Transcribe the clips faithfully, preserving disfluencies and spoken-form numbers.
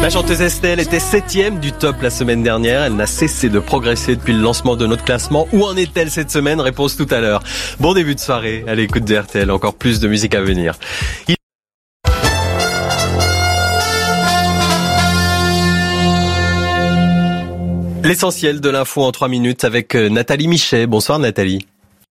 La chanteuse Estelle était septième du top la semaine dernière. Elle n'a cessé de progresser depuis le lancement de notre classement. Où en est-elle cette semaine? Réponse tout à l'heure. Bon début de soirée à l'écoute de R T L. Encore plus de musique à venir. Il... L'essentiel de l'info en trois minutes avec Nathalie Michet. Bonsoir Nathalie.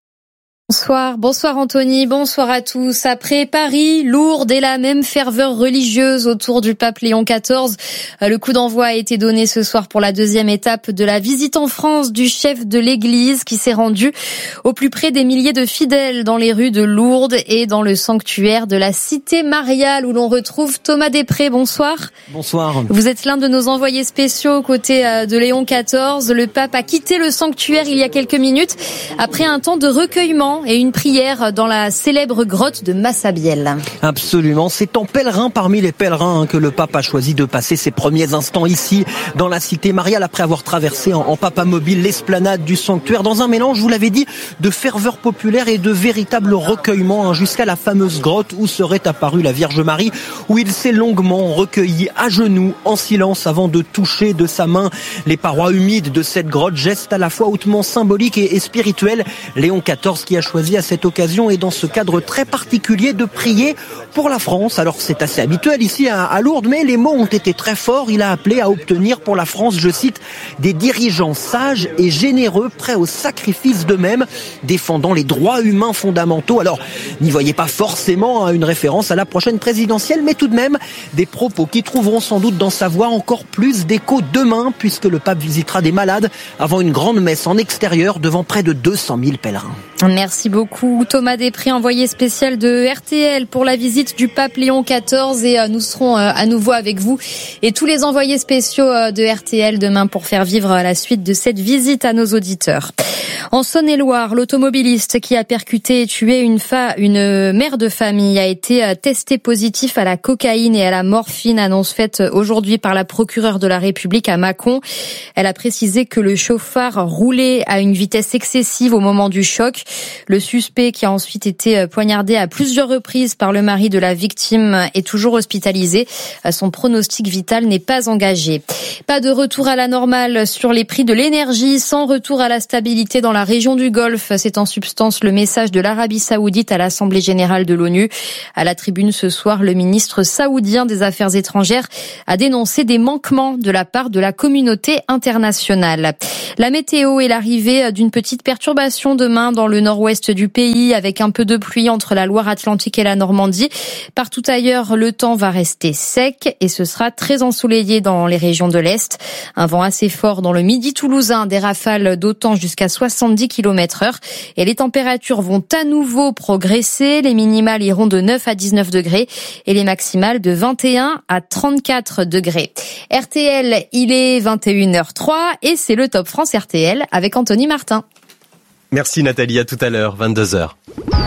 Bonsoir, bonsoir Anthony, bonsoir à tous. Après Paris, Lourdes et la même ferveur religieuse autour du pape Léon quatorze. Le coup d'envoi a été donné ce soir pour la deuxième étape de la visite en France du chef de l'Église qui s'est rendu au plus près des milliers de fidèles dans les rues de Lourdes et dans le sanctuaire de la Cité Mariale où l'on retrouve Thomas Després. Bonsoir. Bonsoir. Vous êtes l'un de nos envoyés spéciaux aux côtés de Léon quatorze. Le pape a quitté le sanctuaire il y a quelques minutes après un temps de recueillement et une prière dans la célèbre grotte de Massabielle. Absolument, c'est en pèlerin parmi les pèlerins que le pape a choisi de passer ses premiers instants ici dans la Cité Mariale après avoir traversé en, en papamobile l'esplanade du sanctuaire dans un mélange, vous l'avez dit, de ferveur populaire et de véritable recueillement hein, jusqu'à la fameuse grotte où serait apparue la Vierge Marie, où il s'est longuement recueilli à genoux en silence avant de toucher de sa main les parois humides de cette grotte, geste à la fois hautement symbolique et, et spirituel. Léon quatorze qui a choisi à cette occasion et dans ce cadre très particulier de prier pour la France. Alors c'est assez habituel ici à, à Lourdes, mais les mots ont été très forts. Il a appelé à obtenir pour la France, je cite, des dirigeants sages et généreux, prêts au sacrifice d'eux-mêmes, défendant les droits humains fondamentaux. Alors n'y voyez pas forcément une référence à la prochaine présidentielle, mais tout de même des propos qui trouveront sans doute dans sa voix encore plus d'écho demain, puisque le pape visitera des malades avant une grande messe en extérieur devant près de deux cent mille pèlerins. Merci beaucoup Thomas Després, envoyé spécial de R T L pour la visite du pape Léon quatorze et nous serons à nouveau avec vous et tous les envoyés spéciaux de R T L demain pour faire vivre la suite de cette visite à nos auditeurs. En Saône-et-Loire, l'automobiliste qui a percuté et tué une, fa- une mère de famille a été testé positif à la cocaïne et à la morphine, annonce faite aujourd'hui par la procureure de la République à Mâcon. Elle a précisé que le chauffard roulait à une vitesse excessive au moment du choc. Le suspect, qui a ensuite été poignardé à plusieurs reprises par le mari de la victime, est toujours hospitalisé. Son pronostic vital n'est pas engagé. Pas de retour à la normale sur les prix de l'énergie, sans retour à la stabilité dans la région du Golfe. C'est en substance le message de l'Arabie Saoudite à l'Assemblée générale de l'ONU. À la tribune ce soir, le ministre saoudien des Affaires étrangères a dénoncé des manquements de la part de la communauté internationale. La météo et l'arrivée d'une petite perturbation demain dans le nord-ouest du pays avec un peu de pluie entre la Loire-Atlantique et la Normandie. Partout ailleurs, le temps va rester sec et ce sera très ensoleillé dans les régions de l'Est. Un vent assez fort dans le midi toulousain, des rafales d'autant jusqu'à soixante-dix kilomètres heure et les températures vont à nouveau progresser. Les minimales iront de neuf à dix-neuf degrés et les maximales de vingt et un à trente-quatre degrés. R T L, il est vingt et une heures trois et c'est le Top France R T L avec Anthony Martin. Merci Nathalie, à tout à l'heure, vingt-deux heures.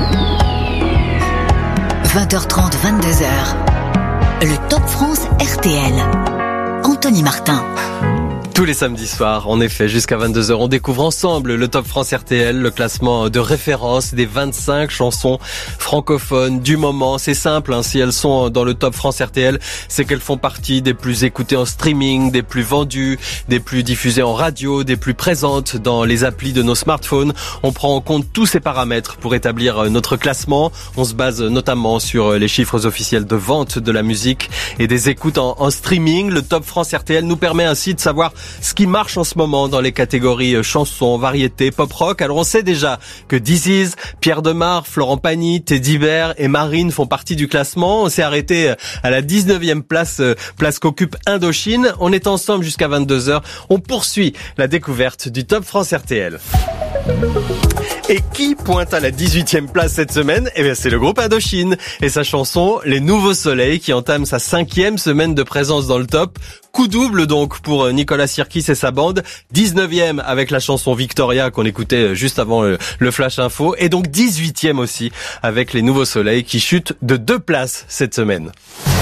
vingt heures trente, vingt-deux heures. Le Top France R T L. Anthony Martin. Tous les samedis soirs, en effet, jusqu'à vingt-deux heures, on découvre ensemble le Top France R T L, le classement de référence des vingt-cinq chansons francophones du moment. C'est simple, hein, si elles sont dans le Top France R T L, c'est qu'elles font partie des plus écoutées en streaming, des plus vendues, des plus diffusées en radio, des plus présentes dans les applis de nos smartphones. On prend en compte tous ces paramètres pour établir notre classement. On se base notamment sur les chiffres officiels de vente de la musique et des écoutes en, en streaming. Le Top France R T L nous permet ainsi de savoir ce qui marche en ce moment dans les catégories chansons, variétés, pop-rock. Alors on sait déjà que This Is, Pierre Demar, Florent Pagny, Teddy Bear et Marine font partie du classement. On s'est arrêté à la dix-neuvième place, place qu'occupe Indochine. On est ensemble jusqu'à vingt-deux heures. On poursuit la découverte du Top France R T L. Et qui pointe à la dix-huitième place cette semaine? Eh bien, c'est le groupe Indochine et sa chanson Les Nouveaux Soleils qui entame sa cinquième semaine de présence dans le top. Coup double donc pour Nicolas Sirkis et sa bande. dix-neuvième avec la chanson Victoria qu'on écoutait juste avant le, le Flash Info. Et donc dix-huitième aussi avec Les Nouveaux Soleils qui chutent de deux places cette semaine.